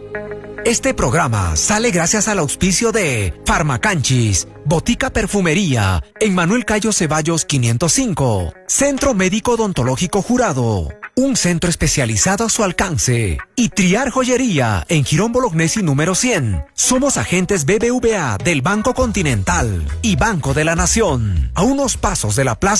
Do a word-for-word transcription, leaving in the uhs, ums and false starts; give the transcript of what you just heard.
Este programa sale gracias al auspicio de Farmacanchis, Botica Perfumería, en Manuel Cayo Ceballos quinientos cinco, Centro Médico Odontológico Jurado, un centro especializado a su alcance, y Triar Joyería, en Girón Bolognesi número cien. Somos agentes B B V A del Banco Continental y Banco de la Nación, a unos pasos de la Plaza